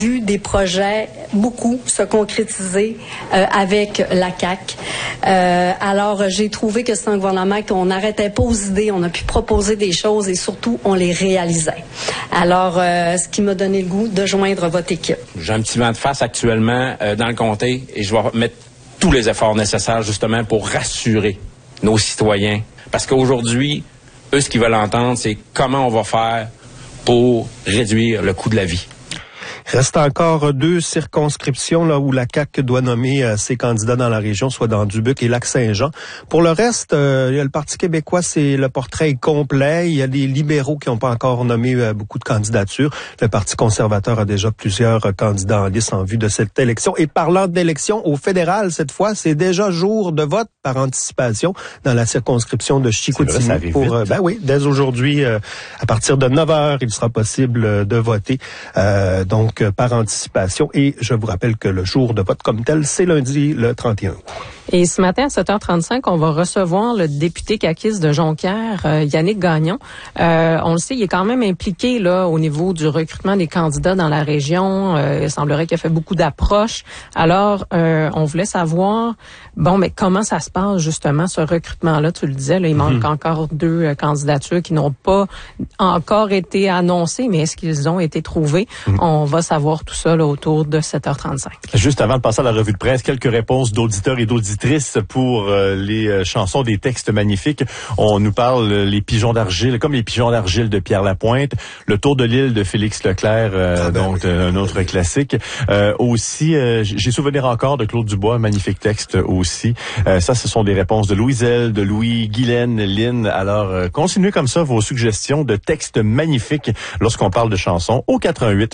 vu des projets, beaucoup, se concrétiser avec la CAQ. Alors, j'ai trouvé que c'est un gouvernement qu'on n'arrêtait pas aux idées, on a pu proposer des choses et surtout, on les réalisait. Alors, ce qui m'a donné le goût de joindre votre équipe. J'ai un petit vent de face actuellement dans le comté et je vais mettre tous les efforts nécessaires justement pour rassurer nos citoyens. Parce qu'aujourd'hui, eux, ce qu'ils veulent entendre, c'est comment on va faire pour réduire le coût de la vie. Il reste encore 2 circonscriptions là où la CAQ doit nommer ses candidats dans la région, soit dans Dubuque et Lac-Saint-Jean. Pour le reste, il y a le Parti québécois, c'est le portrait est complet. Il y a des libéraux qui n'ont pas encore nommé beaucoup de candidatures. Le Parti conservateur a déjà plusieurs candidats en lice en vue de cette élection. Et parlant d'élection au fédéral, cette fois, c'est déjà jour de vote par anticipation dans la circonscription de Chicoutimi. Dès aujourd'hui, à partir de 9h, il sera possible de voter. Donc, par anticipation. Et je vous rappelle que le jour de vote comme tel, c'est lundi, le 31 août. Et ce matin, à 7h35, on va recevoir le député caquiste de Jonquière, Yannick Gagnon. On le sait, il est quand même impliqué là au niveau du recrutement des candidats dans la région. Il semblerait qu'il a fait beaucoup d'approches. Alors, on voulait savoir, mais comment ça se passe justement, ce recrutement-là? Tu le disais, là, il manque encore 2 candidatures qui n'ont pas encore été annoncées, mais est-ce qu'ils ont été trouvés? On va savoir tout ça là, autour de 7h35. Juste avant de passer à la revue de presse, quelques réponses d'auditeurs et d'auditrices pour les chansons des textes magnifiques. On nous parle les pigeons d'argile, comme les pigeons d'argile de Pierre Lapointe, le tour de l'île de Félix Leclerc, un autre classique. Aussi, j'ai souvenir encore de Claude Dubois, un magnifique texte aussi. Ça, ce sont des réponses de Louiselle, de Louis, Guylaine, Lynn. Alors, continuez comme ça vos suggestions de textes magnifiques lorsqu'on parle de chansons au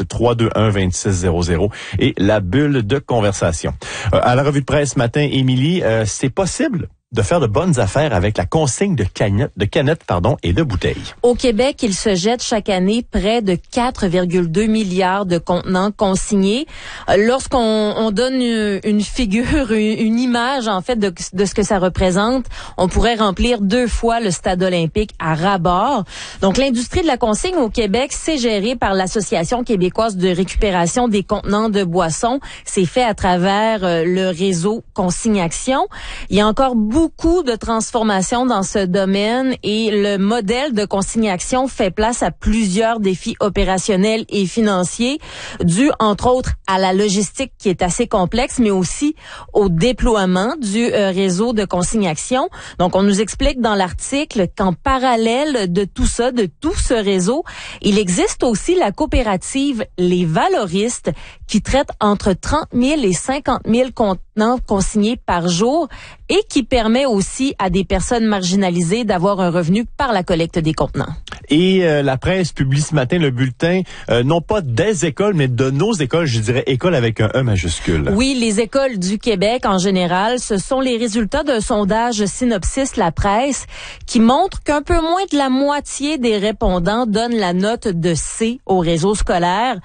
88-321-2600 et la bulle de conversation. À la revue de presse ce matin, Émilie, c'est possible de faire de bonnes affaires avec la consigne de canettes et de bouteilles. Au Québec, il se jette chaque année près de 4,2 milliards de contenants consignés. Lorsqu'on donne une figure, une image en fait de ce que ça représente, on pourrait remplir 2 fois le stade olympique à ras-bord. Donc l'industrie de la consigne au Québec, c'est géré par l'Association québécoise de récupération des contenants de boissons. C'est fait à travers le réseau Consigne Action. Il y a encore beaucoup de transformations dans ce domaine et le modèle de consignation fait place à plusieurs défis opérationnels et financiers dus entre autres à la logistique qui est assez complexe, mais aussi au déploiement du réseau de consignation. Donc on nous explique dans l'article qu'en parallèle de tout ça, de tout ce réseau, il existe aussi la coopérative Les Valoristes qui traite entre 30 000 et 50 000 contenants consignés par jour et qui permet aussi à des personnes marginalisées d'avoir un revenu par la collecte des contenants. Et la presse publie ce matin le bulletin, non pas des écoles, mais de nos écoles, je dirais écoles avec un E majuscule. Oui, les écoles du Québec en général, ce sont les résultats d'un sondage Synopsis La Presse qui montre qu'un peu moins de la moitié des répondants donnent la note de C au réseau scolaire.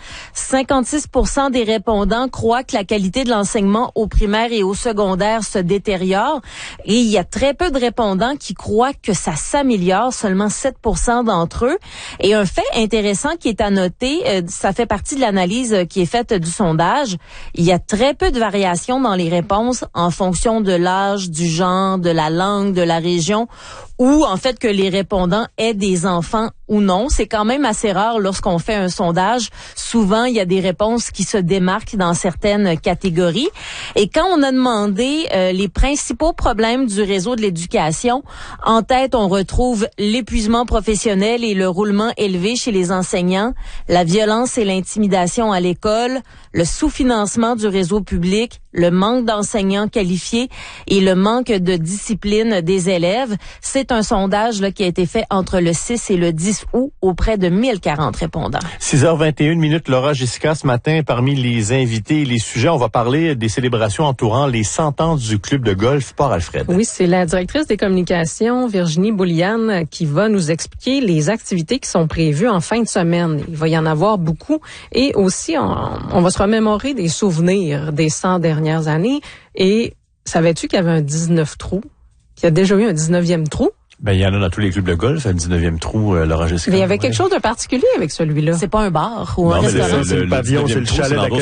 56% des répondants croient que la qualité de l'enseignement au primaire et au secondaire se détériore. Et il y a très peu de répondants qui croient que ça s'améliore, seulement 7% d'entre eux. Et un fait intéressant qui est à noter, ça fait partie de l'analyse qui est faite du sondage, il y a très peu de variations dans les réponses en fonction de l'âge, du genre, de la langue, de la région, ou en fait que les répondants aient des enfants ou non. C'est quand même assez rare lorsqu'on fait un sondage. Souvent, il y a des réponses qui se démarquent dans certaines catégories. Et quand on a demandé les principaux problèmes du réseau de l'éducation, en tête, on retrouve l'épuisement professionnel et le roulement élevé chez les enseignants, la violence et l'intimidation à l'école, le sous-financement du réseau public, le manque d'enseignants qualifiés et le manque de discipline des élèves. C'est un sondage là, qui a été fait entre le 6 et le 10 août auprès de 1040 répondants. 6h21, Laura Jessica, ce matin, parmi les invités et les sujets, on va parler des célébrations entourant les 100 ans du club de golf Port-Alfred. Oui, c'est la directrice des communications, Virginie Bouliane, qui va nous expliquer les activités qui sont prévues en fin de semaine. Il va y en avoir beaucoup et aussi, on va se remémorer des souvenirs des 100 dernières années. Et savais-tu qu'il y avait un 19 trous? Qu'il y a déjà eu un 19e trou? Ben, il y en a dans tous les clubs de golf, un 19e trou, Laura Jessica. Mais il y avait quelque chose de particulier avec celui-là. C'est pas un bar ou un Non, mais restaurant. C'est le pavillon, c'est le chalet d'accueil.